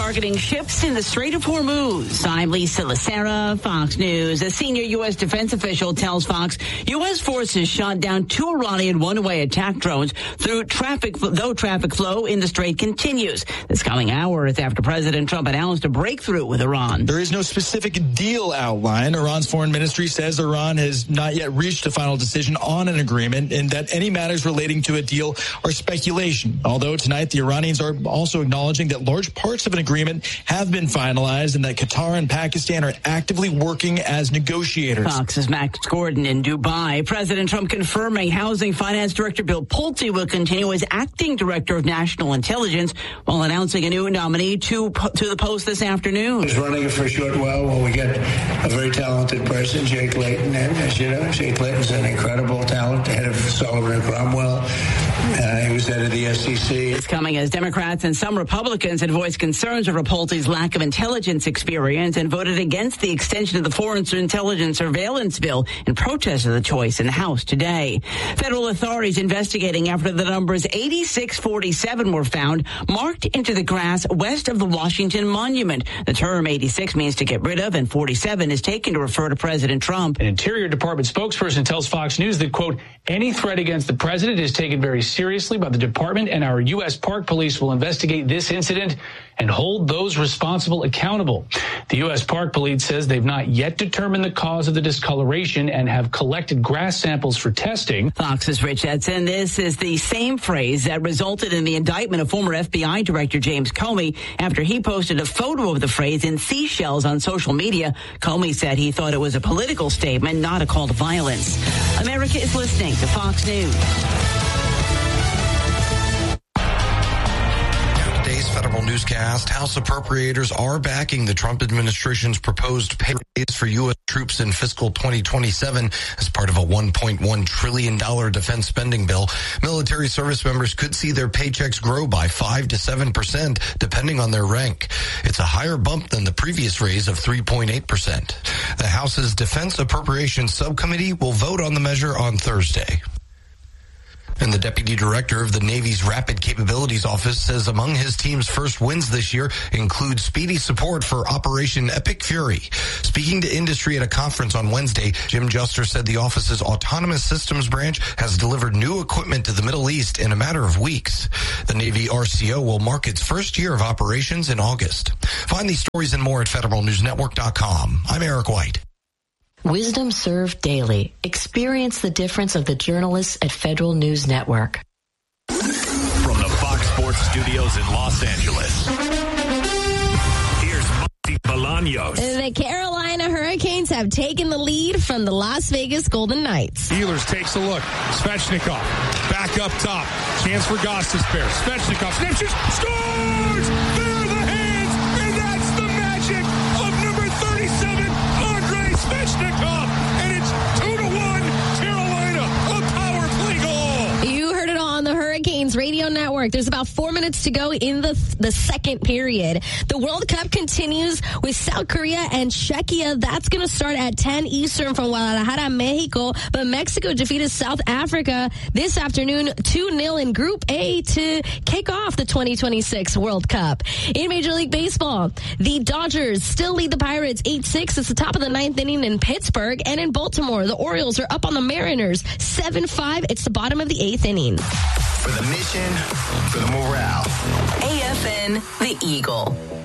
targeting ships in the Strait of Hormuz. I'm Lisa Lacera, Fox News. A senior U.S. defense official tells Fox U.S. forces shot down 2 Iranian one-way attack drones though traffic flow in the strait continues. This coming hours after President Trump announced a breakthrough with Iran. There is no specific deal outlined. Iran's foreign ministry says Iran has not yet reached a final decision on an agreement and that any matters relating to a deal are speculation. Although tonight the Iranians are also acknowledging that large parts of an agreement have been finalized and that Qatar and Pakistan are actively working as negotiators. Fox's Max Gordon in Dubai. President Trump confirming Housing Finance Director Bill Pulte will continue as acting director of national intelligence while announcing a new nominee to the post this afternoon. He's running it for a short while while we get a very talented person, Jake Layton. And as you know, Jake Layton's an incredible talent, head of Sullivan and Cromwell. He was head of the SEC. It's coming as Democrats and some Republicans had voiced concerns over Pulte's lack of intelligence experience and voted against the extension of the Foreign Intelligence Surveillance Bill in protest of the choice in the House today. Federal authorities investigating after the numbers 8647 were found marked into the grass west of the Washington Monument. The term 86 means to get rid of, and 47 is taken to refer to President Trump. An Interior Department spokesperson tells Fox News that, quote, any threat against the president is taken very seriously by the department, and our U.S. Park Police will investigate this incident and hold those responsible accountable. The U.S. Park Police says they've not yet determined the cause of the discoloration and have collected grass samples for testing. Fox's Rich Edson. This is the same phrase that resulted in the indictment of former FBI Director James Comey after he posted a photo of the phrase in seashells on social media. Comey said he thought it was a political statement, not a call to violence. America is listening to Fox News. Federal newscast. House appropriators are backing the Trump administration's proposed pay raise for U.S. troops in fiscal 2027 as part of a $1.1 trillion defense spending bill. Military service members could see their paychecks grow by 5 to 7%, depending on their rank. It's a higher bump than the previous raise of 3.8%. The House's Defense Appropriations Subcommittee will vote on the measure on Thursday. And the deputy director of the Navy's Rapid Capabilities Office says among his team's first wins this year include speedy support for Operation Epic Fury. Speaking to industry at a conference on Wednesday, Jim Juster said the office's Autonomous Systems branch has delivered new equipment to the Middle East in a matter of weeks. The Navy RCO will mark its first year of operations in August. Find these stories and more at federalnewsnetwork.com. I'm Eric White. Wisdom served daily. Experience the difference of the journalists at Federal News Network. From the Fox Sports Studios in Los Angeles, here's Monty Bolaños. The Carolina Hurricanes have taken the lead from the Las Vegas Golden Knights. Ehlers takes a look. Svechnikov back up top. Chance for Gostisbehere. Svechnikov snapshoots, scores! There are the hands, and that's the magic of number 37, Andrei Svechnikov, and it's 2-1 Carolina, a power play goal. You heard it on the Hurricanes radio network. There's about 4 minutes to go in the second period. The World Cup continues with South Korea and Czechia. That's going to start at 10 Eastern from Guadalajara, Mexico. But Mexico defeated South Africa this afternoon 2-0 in Group A to kick off the 2026 World Cup. In Major League Baseball, the Dodgers still lead the Pirates 8-6. It's the top of the ninth inning in Pittsburgh. And in Baltimore, the Orioles are up on the Mariners 7-5. It's the bottom of the eighth inning. For the mission, for the morale. AFN, the Eagle.